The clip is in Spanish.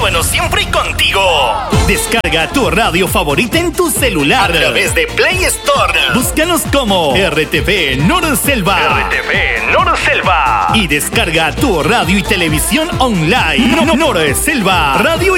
bueno siempre contigo. Descarga tu radio favorita en tu celular a través de Play Store. Búscanos como RTV Norselva. RTV Norselva. Y descarga tu radio y televisión online. Norselva Radio